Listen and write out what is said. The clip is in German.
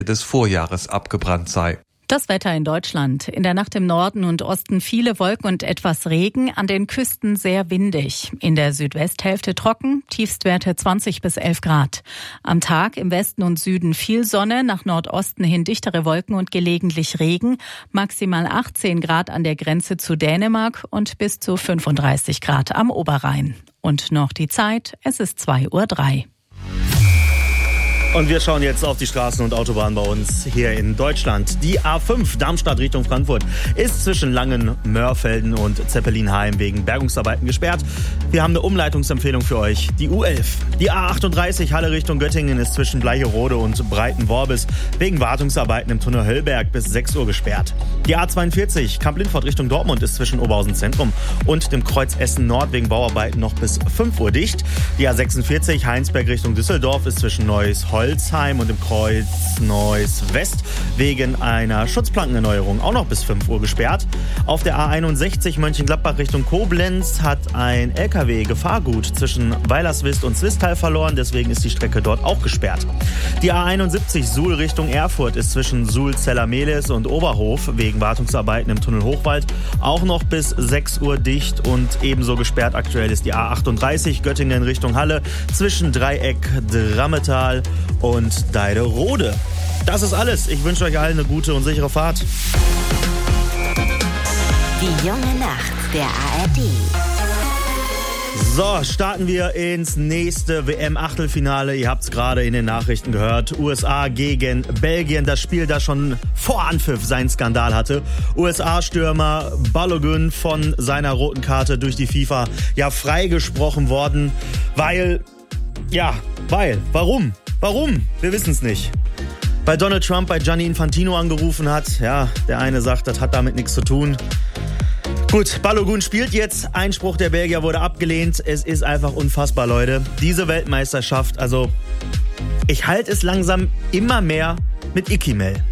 des Vorjahres abgebrannt sei. Das Wetter in Deutschland. In der Nacht im Norden und Osten viele Wolken und etwas Regen, an den Küsten sehr windig. In der Südwesthälfte trocken, Tiefstwerte 20 bis 11 Grad. Am Tag im Westen und Süden viel Sonne, nach Nordosten hin dichtere Wolken und gelegentlich Regen. Maximal 18 Grad an der Grenze zu Dänemark und bis zu 35 Grad am Oberrhein. Und noch die Zeit, es ist 2:03 Uhr. Und wir schauen jetzt auf die Straßen und Autobahnen bei uns hier in Deutschland. Die A5 Darmstadt Richtung Frankfurt ist zwischen Langen, Mörfelden und Zeppelinheim wegen Bergungsarbeiten gesperrt. Wir haben eine Umleitungsempfehlung für euch. Die U11. Die A38 Halle Richtung Göttingen ist zwischen Bleicherode und Breitenworbis wegen Wartungsarbeiten im Tunnel Höllberg bis 6 Uhr gesperrt. Die A42 Kamp-Lindfort Richtung Dortmund ist zwischen Oberhausen Zentrum und dem Kreuz Essen Nord wegen Bauarbeiten noch bis 5 Uhr dicht. Die A46 Heinsberg Richtung Düsseldorf ist zwischen Neuss-Holzheim und dem Kreuz Neuss West wegen einer Schutzplankenerneuerung auch noch bis 5 Uhr gesperrt. Auf der A61 Mönchengladbach Richtung Koblenz hat ein LKW Gefahrgut zwischen Weilerswist und Swisttal verloren, deswegen ist die Strecke dort auch gesperrt. Die A71 Suhl Richtung Erfurt ist zwischen Suhl-Zellermehlis und Oberhof wegen Wartungsarbeiten im Tunnel Hochwald auch noch bis 6 Uhr dicht und ebenso gesperrt aktuell ist die A38 Göttingen Richtung Halle zwischen Dreieck Drammetal und Deiderode. Das ist alles. Ich wünsche euch allen eine gute und sichere Fahrt. Die junge Nacht der ARD. So, starten wir ins nächste WM-Achtelfinale. Ihr habt es gerade in den Nachrichten gehört. USA gegen Belgien. Das Spiel, das schon vor Anpfiff seinen Skandal hatte. USA-Stürmer Balogun von seiner roten Karte durch die FIFA freigesprochen worden. Warum? Wir wissen es nicht. Weil Donald Trump bei Gianni Infantino angerufen hat. Ja, der eine sagt, das hat damit nichts zu tun. Gut, Balogun spielt jetzt. Einspruch der Belgier wurde abgelehnt. Es ist einfach unfassbar, Leute. Diese Weltmeisterschaft, also ich halte es langsam immer mehr mit Ikimel.